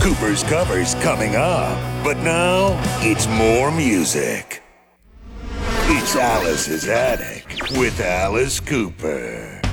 Cooper's Covers coming up. But now, it's more music. It's Alice's Attic with Alice Cooper.